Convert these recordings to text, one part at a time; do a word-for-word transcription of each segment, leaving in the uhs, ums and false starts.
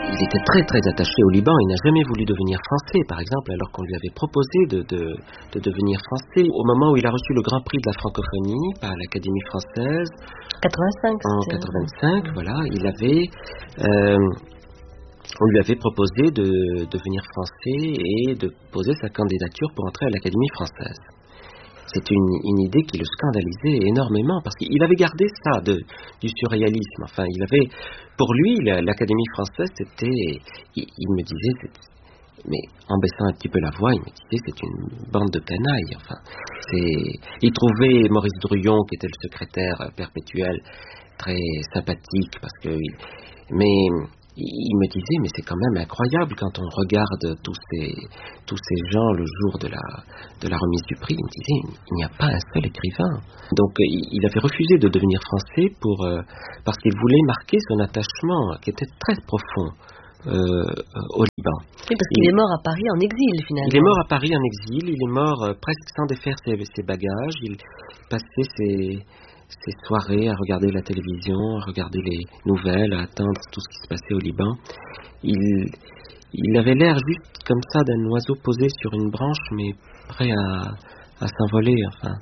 il était très très attaché au Liban. Il n'a jamais voulu devenir français, par exemple, alors qu'on lui avait proposé de, de, de devenir français. Au moment où il a reçu le Grand Prix de la francophonie par l'Académie française, quatre-vingt-cinq, en quatre-vingt-cinq, mmh. voilà, il avait, euh, on lui avait proposé de devenir français et de poser sa candidature pour entrer à l'Académie française. C'est une, une idée qui le scandalisait énormément parce qu'il avait gardé ça de, du surréalisme. Enfin, il avait, pour lui, l'Académie française, c'était, il, il me disait, mais en baissant un petit peu la voix, il me disait, c'est une bande de canailles. Enfin, c'est, il trouvait Maurice Druyon, qui était le secrétaire perpétuel, très sympathique parce que, mais il me disait, mais c'est quand même incroyable quand on regarde tous ces, tous ces gens le jour de la, de la remise du prix. Il me disait, il n'y a pas un seul écrivain. Donc il avait refusé de devenir français pour, euh, parce qu'il voulait marquer son attachement, qui était très profond, euh, au Liban. Oui, parce qu'il il, est mort à Paris en exil, finalement. Il est mort à Paris en exil, il est mort euh, presque sans défaire ses, ses bagages, il passait ses... ces soirées à regarder la télévision, à regarder les nouvelles, à attendre tout ce qui se passait au Liban. Il, il avait l'air juste comme ça d'un oiseau posé sur une branche, mais prêt à, à s'envoler. Enfin,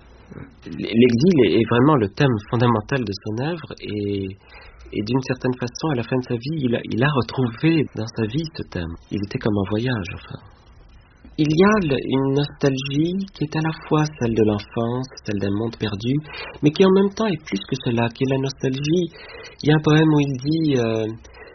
l'exil est vraiment le thème fondamental de son œuvre et, et d'une certaine façon, à la fin de sa vie, il a, il a retrouvé dans sa vie ce thème. Il était comme en voyage, enfin. Il y a une nostalgie qui est à la fois celle de l'enfance, celle d'un monde perdu, mais qui en même temps est plus que cela, qui est la nostalgie. Il y a un poème où il dit euh,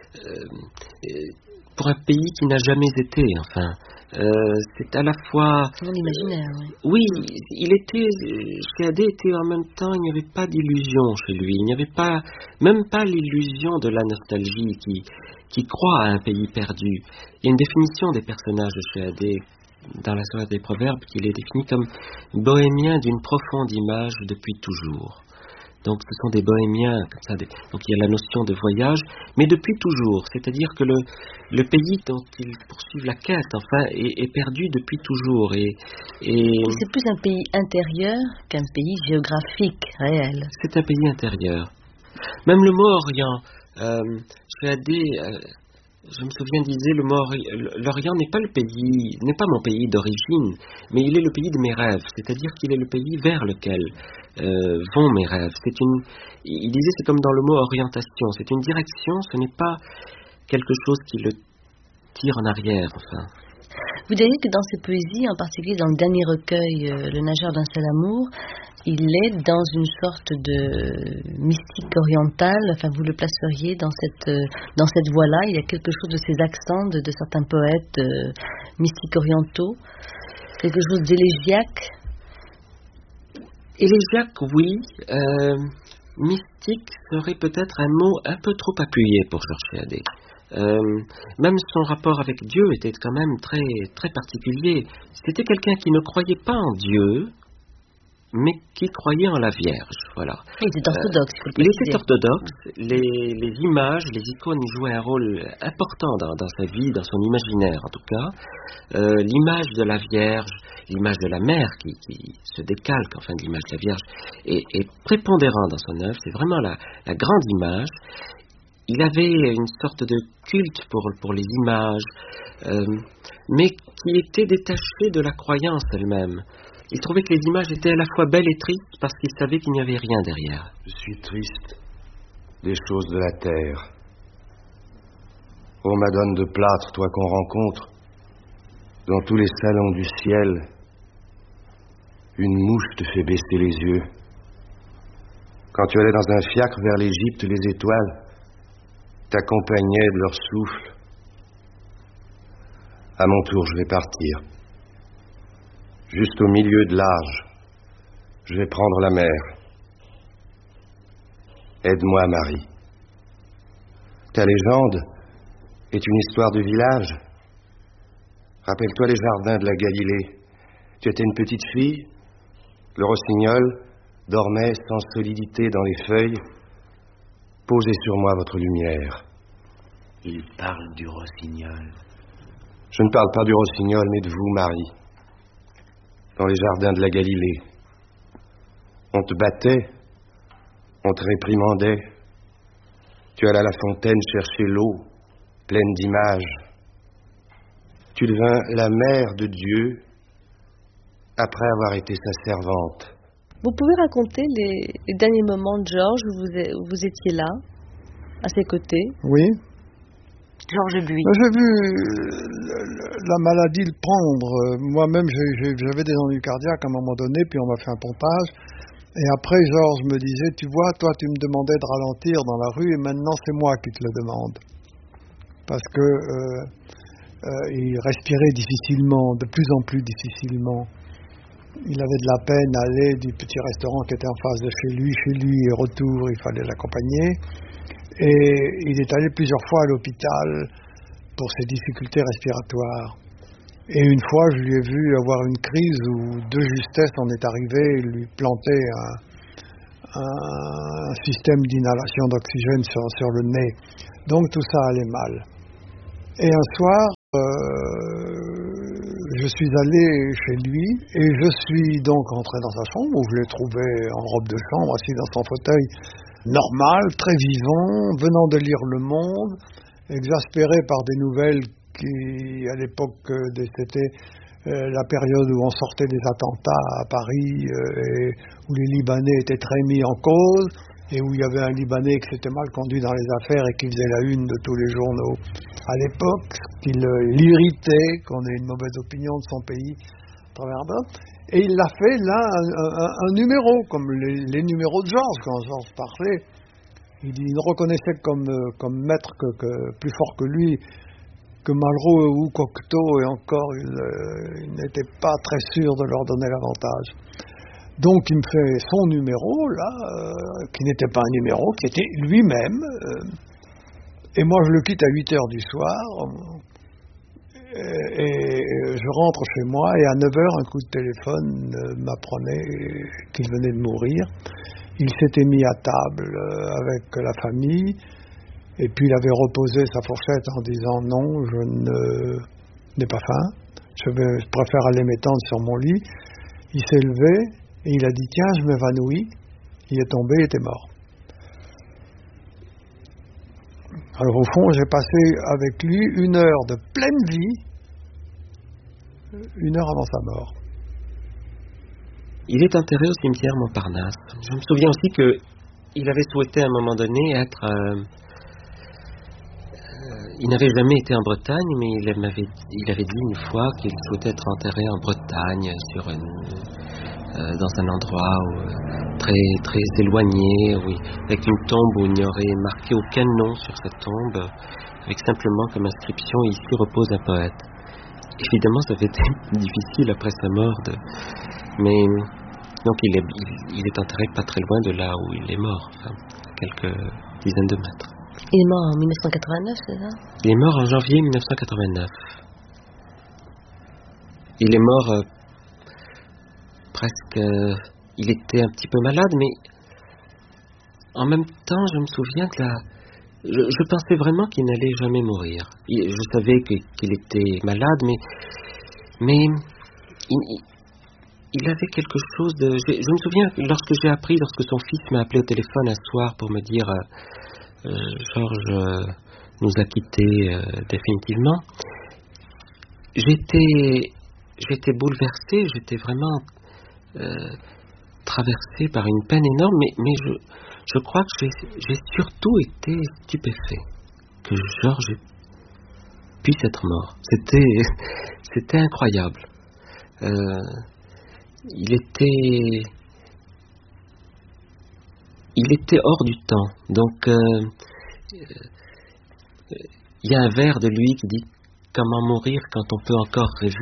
euh, pour un pays qui n'a jamais été, enfin, euh, c'est à la fois... C'est mon imaginaire, oui. Oui, il était, Shehadeh était en même temps, il n'y avait pas d'illusion chez lui, il n'y avait pas, même pas l'illusion de la nostalgie qui, qui croit à un pays perdu. Il y a une définition des personnages de Shehadeh dans la Sourate des Proverbes, qu'il est défini comme bohémien d'une profonde image depuis toujours. Donc ce sont des bohémiens, comme ça, des, donc il y a la notion de voyage, mais depuis toujours, c'est-à-dire que le, le pays dont ils poursuivent la quête, enfin, est, est perdu depuis toujours. Et, et c'est plus un pays intérieur qu'un pays géographique réel. C'est un pays intérieur. Même le mot Orient, euh, Shehadeh, euh, je me souviens, disait, le mot l'Orient n'est pas le pays, n'est pas mon pays d'origine, mais il est le pays de mes rêves. C'est-à-dire qu'il est le pays vers lequel euh, vont mes rêves. C'est une, il disait, c'est comme dans le mot orientation. C'est une direction, ce n'est pas quelque chose qui le tire en arrière. Enfin. Vous diriez que dans ses poésies, en particulier dans le dernier recueil, euh, Le nageur d'un seul amour, il est dans une sorte de mystique orientale. Enfin, vous le placeriez dans cette euh, dans cette voie-là. Il y a quelque chose de ces accents de, de certains poètes euh, mystiques orientaux, quelque chose d'élégiaque. Élégiaque, oui. Euh, mystique serait peut-être un mot un peu trop appuyé pour Georges Shehadeh. Euh, même son rapport avec Dieu était quand même très très particulier. C'était quelqu'un qui ne croyait pas en Dieu, mais qui croyait en la Vierge, voilà. Il était orthodoxe. Euh, il était orthodoxe. Les, les images, les icônes jouaient un rôle important dans, dans sa vie, dans son imaginaire en tout cas. Euh, l'image de la Vierge, l'image de la mère qui, qui se décalque enfin de l'image de la Vierge, est, est prépondérant dans son œuvre. C'est vraiment la, la grande image. Il avait une sorte de culte pour, pour les images, euh, mais qui était détaché de la croyance elle-même. Il trouvait que les images étaient à la fois belles et tristes parce qu'il savait qu'il n'y avait rien derrière. Je suis triste des choses de la terre. Ô Madone de plâtre, toi qu'on rencontre dans tous les salons du ciel, une mouche te fait baisser les yeux. Quand tu allais dans un fiacre vers l'Égypte, les étoiles t'accompagnaient de leur souffle. À mon tour, je vais partir. Juste au milieu de l'Arge, je vais prendre la mer. Aide-moi, Marie. Ta légende est une histoire de village. Rappelle-toi les jardins de la Galilée. Tu étais une petite fille. Le rossignol dormait sans solidité dans les feuilles. Posez sur moi votre lumière. Il parle du rossignol. Je ne parle pas du rossignol, mais de vous, Marie. Dans les jardins de la Galilée. On te battait, on te réprimandait. Tu allais à la fontaine chercher l'eau. pleine d'images. Tu devins la mère de Dieu après avoir été sa servante. Vous pouvez raconter les, les derniers moments de Georges où vous, où vous étiez là, à ses côtés? Oui. Georges Buis. J'ai vu la maladie le prendre. Moi-même, j'ai, j'avais des ennuis cardiaques à un moment donné, puis on m'a fait un pompage. Et après, Georges me disait, tu vois, toi, tu me demandais de ralentir dans la rue, et maintenant, c'est moi qui te le demande. Parce que euh, euh, il respirait difficilement, de plus en plus difficilement. Il avait de la peine à aller du petit restaurant qui était en face de chez lui, chez lui et retour, il fallait l'accompagner. Et il est allé plusieurs fois à l'hôpital pour ses difficultés respiratoires. Et une fois, je lui ai vu avoir une crise où, de justesse, on est arrivé et lui planter un, un système d'inhalation d'oxygène sur, sur le nez. Donc tout ça allait mal. Et un soir, euh, je suis allé chez lui et je suis donc rentré dans sa chambre où je l'ai trouvé en robe de chambre, assis dans son fauteuil, normal, très vivant, venant de lire Le Monde, exaspéré par des nouvelles qui, à l'époque, c'était euh, la période où on sortait des attentats à Paris euh, et où les Libanais étaient très mis en cause et où il y avait un Libanais qui s'était mal conduit dans les affaires et qui faisait la une de tous les journaux à l'époque, qu'il euh, l'irritait qu'on ait une mauvaise opinion de son pays à travers ça. Et il l'a fait là, un, un, un numéro, comme les, les numéros de Georges, quand Georges parlait. Il, il reconnaissait comme, comme maître que, que, plus fort que lui, que Malraux ou Cocteau, et encore, il, euh, il n'était pas très sûr de leur donner l'avantage. Donc il me fait son numéro, là, euh, qui n'était pas un numéro, qui était lui-même. Euh, et moi je le quitte à huit heures du soir. Et je rentre chez moi et à neuf heures, un coup de téléphone m'apprenait qu'il venait de mourir. Il s'était mis à table avec la famille et puis il avait reposé sa fourchette en disant non, je ne, n'ai pas faim, je, vais, je préfère aller m'étendre sur mon lit. Il s'est levé et il a dit tiens, je m'évanouis. Il est tombé, il était mort. Alors au fond, j'ai passé avec lui une heure de pleine vie, une heure avant sa mort. Il est enterré au cimetière Montparnasse. Je me souviens aussi qu'il avait souhaité à un moment donné être... Euh, euh, il n'avait jamais été en Bretagne, mais il, m'avait, il avait dit une fois qu'il souhaitait être enterré en Bretagne, sur une, euh, dans un endroit où, très, très éloigné, oui, avec une tombe où il n'y aurait marqué aucun nom sur cette tombe, avec simplement comme inscription « Ici repose un poète ». Évidemment, ça avait été difficile après sa mort, de... mais donc il est, il, il est enterré pas très loin de là où il est mort, enfin, à quelques dizaines de mètres. Il est mort en dix-neuf cent quatre-vingt-neuf, c'est ça? Il est mort en janvier dix-neuf cent quatre-vingt-neuf. Il est mort euh, presque... Euh, il était un petit peu malade, mais en même temps, je me souviens que la... Je, je pensais vraiment qu'il n'allait jamais mourir. Je savais que, qu'il était malade, mais, mais il, il avait quelque chose de... Je, je me souviens, lorsque j'ai appris, lorsque son fils m'a appelé au téléphone un soir pour me dire euh, euh, Georges euh, nous a quittés euh, définitivement, j'étais, j'étais bouleversé, j'étais vraiment euh, traversé par une peine énorme, mais, mais je... Je crois que j'ai, j'ai surtout été stupéfait que Georges puisse être mort. C'était, c'était incroyable. Euh, il était, il était hors du temps. Donc, euh, il y a un vers de lui qui dit « Comment mourir quand on peut encore rêver ?»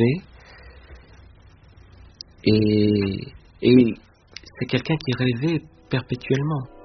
Et, et c'est quelqu'un qui rêvait perpétuellement.